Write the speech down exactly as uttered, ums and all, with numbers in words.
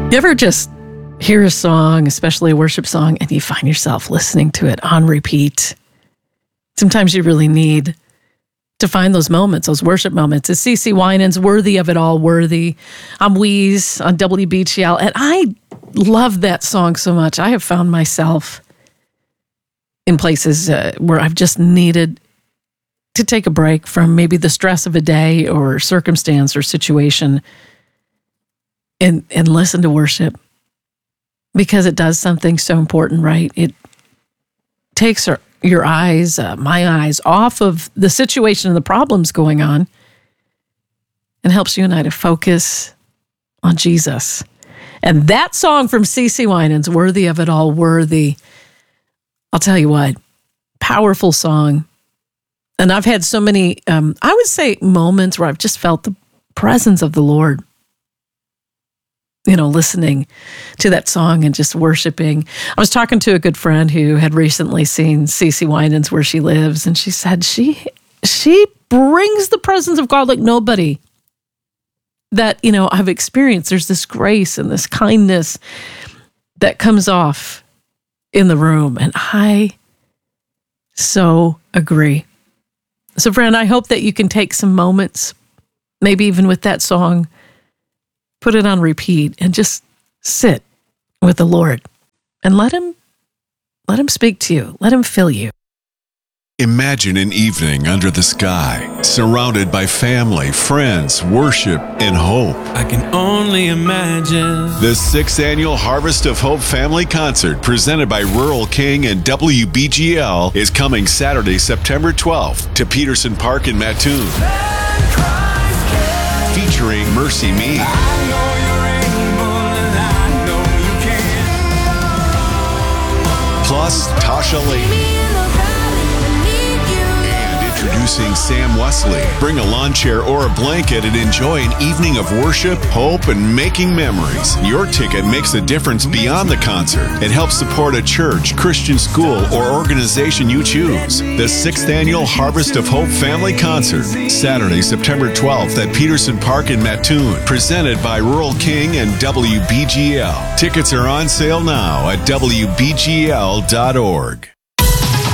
You ever just hear a song, especially a worship song, and you find yourself listening to it on repeat? Sometimes you really need to find those moments, those worship moments. It's CeCe Winans, Worthy of It All, Worthy. I'm Wheeze on W B G L, and I love that song so much. I have found myself in places uh, where I've just needed to take a break from maybe the stress of a day or circumstance or situation and, and listen to worship, because it does something so important, right? It takes our, your eyes, uh, my eyes, off of the situation and the problems going on and helps you and I to focus on Jesus. And that song from CeCe Winans, Worthy of It All, Worthy, I'll tell you what, powerful song. And I've had so many, um, I would say, moments where I've just felt the presence of the Lord, you know, listening to that song and just worshiping. I was talking to a good friend who had recently seen CeCe Winans where she lives, and she said she she brings the presence of God like nobody that, you know, I've experienced. There's this grace and this kindness that comes off in the room, and I so agree. So, friend, I hope that you can take some moments, maybe even with that song, put it on repeat, and just sit with the Lord and let him, let him speak to you. Let him fill you. Imagine an evening under the sky, surrounded by family, friends, worship, and hope. I can only imagine. The sixth annual Harvest of Hope Family Concert, presented by Rural King and W B G L, is coming Saturday, September twelfth to Peterson Park in Mattoon. Featuring Mercy Me, plus Tasha Layton. Introducing Sam Wesley. Bring a lawn chair or a blanket and enjoy an evening of worship, hope, and making memories. Your ticket makes a difference beyond the concert. It helps support a church, Christian school, or organization you choose. The sixth annual Harvest of Hope Family Concert, Saturday, September twelfth at Peterson Park in Mattoon, presented by Rural King and W B G L. Tickets are on sale now at W B G L dot org.